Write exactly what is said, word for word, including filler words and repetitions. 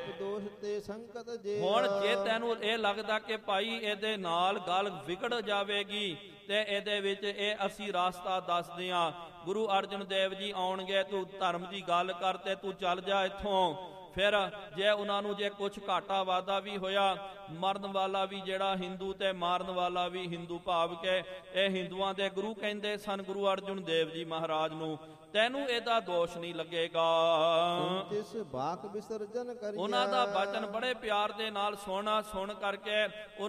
ਦੋਸ਼ ਤੇ ਸੰਕਟ ਜੇ। ਹੁਣ ਜੇ ਤੈਨੂੰ ਇਹ ਲੱਗਦਾ ਕਿ ਭਾਈ ਇਹਦੇ ਨਾਲ ਗੱਲ ਵਿਗੜ ਜਾਵੇਗੀ ਤੇ ਇਹਦੇ ਵਿੱਚ ਇਹ ਅਸੀਂ ਰਾਸਤਾ ਦੱਸਦੇ ਹਾਂ। ਗੁਰੂ ਅਰਜਨ ਦੇਵ ਜੀ ਆਉਣਗੇ, ਤੂੰ ਧਰਮ ਦੀ ਗੱਲ ਕਰ ਤੇ ਤੂੰ ਚੱਲ ਜਾ ਇੱਥੋਂ। ਫਿਰ ਜੇ ਉਹਨਾਂ ਨੂੰ ਜੇ ਕੁਛ ਘਾਟਾ ਵਾਧਾ ਵੀ ਹੋਇਆ, ਮਰਨ ਵਾਲਾ ਵੀ ਜਿਹੜਾ ਹਿੰਦੂ ਤੇ ਮਾਰਨ ਵਾਲਾ ਵੀ ਹਿੰਦੂ, ਭਾਵ ਕੇ ਇਹ ਹਿੰਦੂਆਂ ਦੇ ਗੁਰੂ ਕਹਿੰਦੇ ਸਨ ਗੁਰੂ ਅਰਜਨ ਦੇਵ ਜੀ ਮਹਾਰਾਜ ਨੂੰ, ਤੈਨੂੰ ਇਹਦਾ ਦੋਸ਼ ਨਹੀਂ ਲੱਗੇਗਾ। ਤਿਸ ਬਾਕ ਵਿਸਰਜਨ ਕਰਿਆ। ਉਹਨਾਂ ਦਾ ਬਚਨ ਬੜੇ ਪਿਆਰ ਦੇ ਨਾਲ ਸੁਣਾ ਸੁਣ ਕਰਕੇ